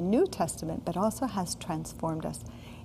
New Testament, but also has transformed us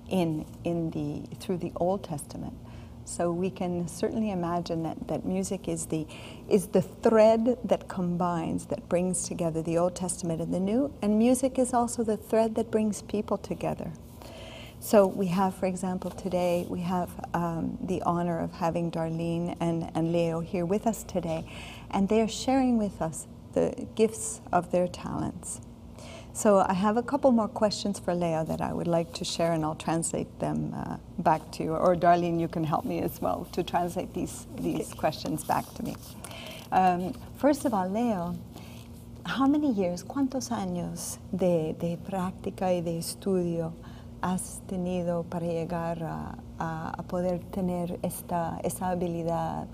through the Old Testament. So we can certainly imagine that music is the thread that combines, that brings together the Old Testament and the New, and music is also the thread that brings people together. So we have, for example, today, we have the honor of having Darlene and Leo here with us today, and they're sharing with us the gifts of their talents. So I have a couple more questions for Leo that I would like to share, and I'll translate them back to you. Or Darlene, you can help me as well to translate these questions back to me. First of all, Leo, how many years, cuántos años de práctica y de estudio has tenido para llegar a poder tener esta habilidad,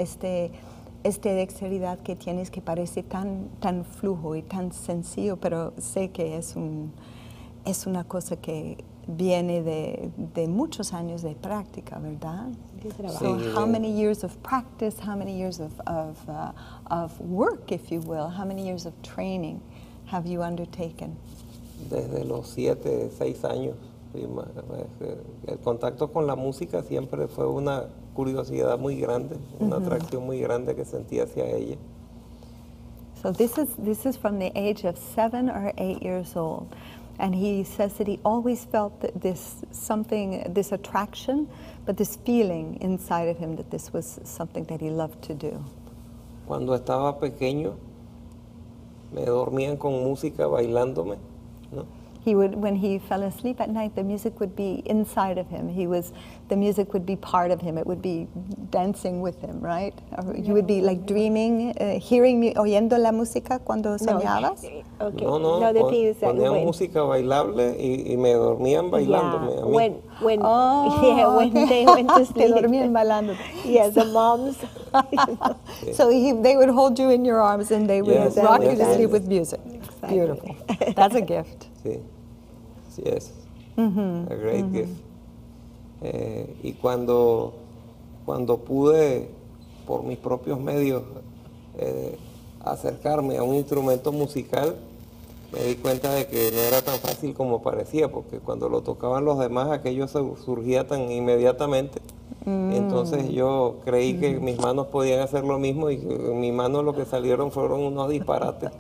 esta dexteridad que tienes, que parece tan flujo y tan sencillo, pero sé que es una cosa que viene de muchos años de práctica, ¿verdad? So how many years of practice, how many years of work, if you will, how many years of training have you undertaken? Desde los 6 años. El contacto con la música siempre fue una curiosidad muy grande, una atracción muy grande que sentía hacia ella. So this is from the age of 7 or 8 years old, and he says that he always felt that this attraction, but this feeling inside of him that this was something that he loved to do. Cuando estaba pequeño, me dormían con música bailándome, ¿no? When he fell asleep at night, the music would be inside of him. The music would be part of him. It would be dancing with him, right? Or you would be like dreaming, oyendo la música cuando soñabas? Okay. No, the thing is that ponían música bailable y me dormían bailándome a mí. When they went to sleep. Te dormían bailando. Yes, the moms. So they would hold you in your arms and they would rock you to sleep with music. Exactly. Beautiful. That's a gift. Yes, a great gift. Y cuando pude, por mis propios medios, acercarme a un instrumento musical, me di cuenta de que no era tan fácil como parecía, porque cuando lo tocaban los demás, aquello surgía tan inmediatamente. Entonces yo creí que mis manos podían hacer lo mismo y en mis manos lo que salieron fueron unos disparates.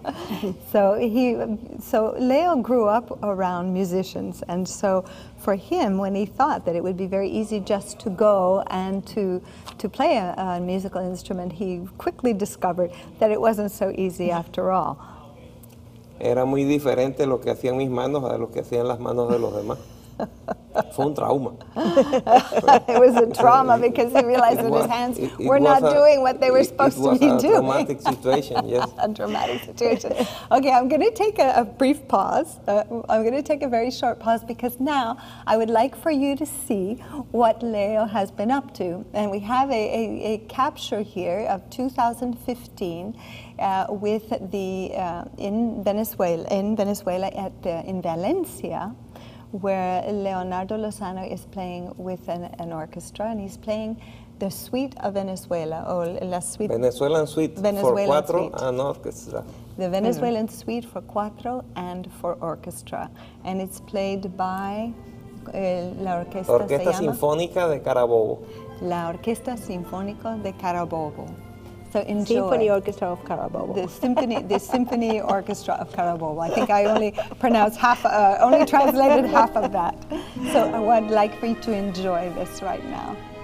So Leo grew up around musicians, and so for him, when he thought that it would be very easy just to go and to play a musical instrument, he quickly discovered that it wasn't so easy after all. Era muy diferente lo que hacían mis manos a lo que hacían las manos de los demás. Fue un trauma. It was a trauma because he realized that his hands were not doing what they were supposed to be doing. It was a dramatic situation, yes. A dramatic situation. Okay, I'm going to take a brief pause. I'm going to take a very short pause because now I would like for you to see what Leo has been up to. And we have a capture here of 2015 with in Venezuela in Valencia, where Leonardo Lozano is playing with an orchestra, and he's playing the Suite of Venezuela, or La Suite. Venezuelan Suite for cuatro and orchestra. The Venezuelan Suite for cuatro and for orchestra, and it's played by la Orquesta Sinfónica de Carabobo. La Orquesta Sinfónica de Carabobo. So enjoy. Symphony Orchestra of Carabobo. The Symphony Orchestra of Carabobo. I think I only pronounced only translated half of that. So I would like for you to enjoy this right now.